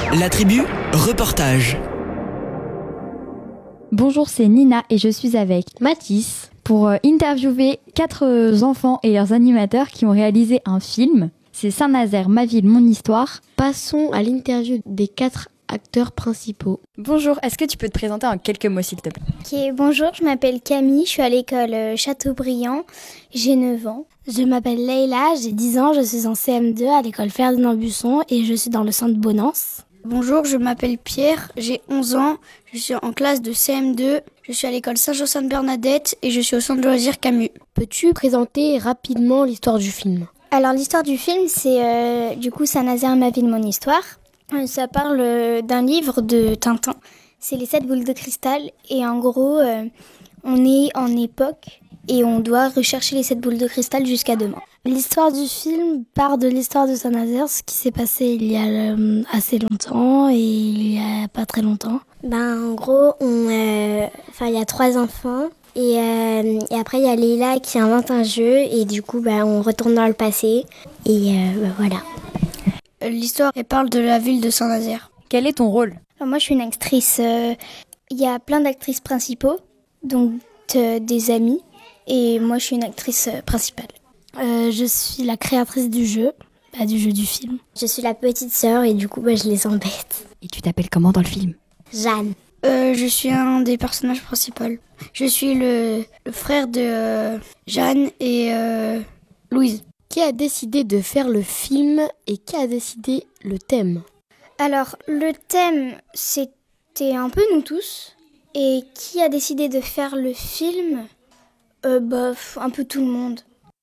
La tribu, reportage. Bonjour, c'est Nina et je suis avec Mathis pour interviewer 4 enfants et leurs animateurs qui ont réalisé un film. C'est Saint-Nazaire, ma ville, mon histoire. Passons à l'interview des 4 acteurs principaux. Bonjour, est-ce que tu peux te présenter en quelques mots s'il te plaît ? Ok, bonjour, je m'appelle Camille, je suis à l'école Châteaubriand, j'ai 9 ans. Je m'appelle Leïla, j'ai 10 ans, je suis en CM2 à l'école Ferdinand Buisson et je suis dans le centre Bonance. Bonjour, je m'appelle Pierre, j'ai 11 ans, je suis en classe de CM2, je suis à l'école Saint-Jean-Sainte-Bernadette et je suis au centre de loisirs Camus. Peux-tu présenter rapidement l'histoire du film ? Alors l'histoire du film, c'est du coup Saint-Nazaire, ma ville, mon histoire. Ça parle d'un livre de Tintin, c'est les 7 boules de cristal et en gros, on est en époque et on doit rechercher les 7 boules de cristal jusqu'à demain. L'histoire du film part de l'histoire de Saint-Nazaire, ce qui s'est passé il y a assez longtemps et il y a pas très longtemps. En gros, il y a 3 enfants et après il y a Leïla qui invente un jeu et du coup on retourne dans le passé et voilà. L'histoire elle parle de la ville de Saint-Nazaire. Quel est ton rôle ? Alors, moi je suis une actrice, il y a plein d'actrices principaux, donc des amis et moi je suis une actrice principale. Je suis la créatrice du jeu du film. Je suis la petite sœur et du coup je les embête. Et tu t'appelles comment dans le film ? Jeanne. Je suis un des personnages principaux. Je suis le frère de Jeanne et Louise. Qui a décidé de faire le film et qui a décidé le thème ? Alors le thème c'était un peu nous tous et qui a décidé de faire le film ? Un peu tout le monde.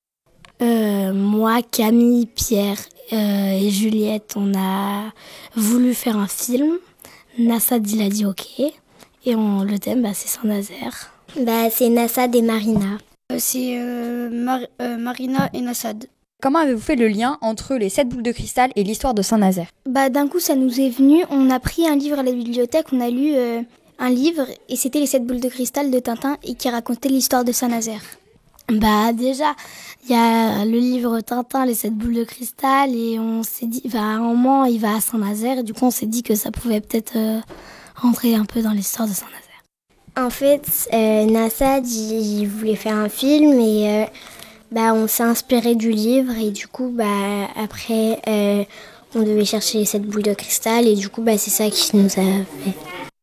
Moi, Camille, Pierre et Juliette, on a voulu faire un film. Nassad, il a dit ok. Et le thème, c'est Saint-Nazaire. C'est Nassad et Marina. C'est Marina et Nassad. Comment avez-vous fait le lien entre les 7 boules de cristal et l'histoire de Saint-Nazaire ? D'un coup, ça nous est venu. On a pris un livre à la bibliothèque, on a lu un livre et c'était les 7 boules de cristal de Tintin et qui racontait l'histoire de Saint-Nazaire. Déjà, il y a le livre Tintin, les 7 boules de cristal et on s'est dit, à un moment, il va à Saint-Nazaire et du coup, on s'est dit que ça pouvait peut-être rentrer un peu dans l'histoire de Saint-Nazaire. En fait, Nassad, il voulait faire un film et on s'est inspiré du livre et du coup, après, on devait chercher les 7 boules de cristal et du coup, c'est ça qui nous a fait.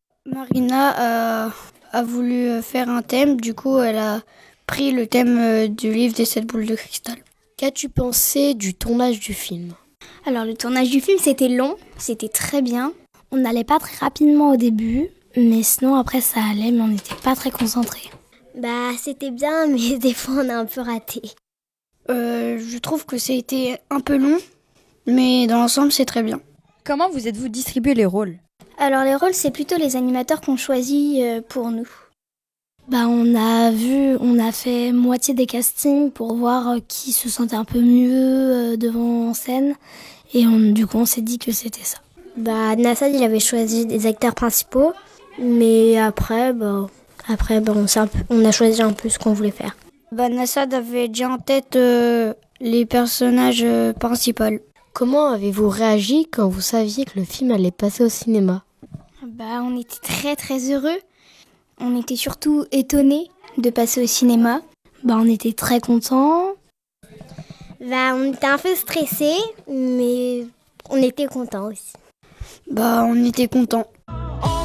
Marina a voulu faire un thème, du coup, elle a pris le thème du livre des 7 boules de cristal. Qu'as-tu pensé du tournage du film ? Alors le tournage du film c'était long, c'était très bien. On n'allait pas très rapidement au début, mais sinon après ça allait, mais on n'était pas très concentrés. C'était bien, mais des fois on a un peu raté. Je trouve que c'était un peu long, mais dans l'ensemble c'est très bien. Comment vous êtes-vous distribué les rôles ? Alors les rôles c'est plutôt les animateurs qu'on choisit pour nous. On a fait moitié des castings pour voir qui se sentait un peu mieux devant en scène. Et du coup, on s'est dit que c'était ça. Nassad, il avait choisi des acteurs principaux. Mais après, on a choisi un peu ce qu'on voulait faire. Nassad avait déjà en tête les personnages principaux. Comment avez-vous réagi quand vous saviez que le film allait passer au cinéma ? On était très très heureux. On était surtout étonnés de passer au cinéma. On était très contents. On était un peu stressés, mais on était contents aussi. On était contents.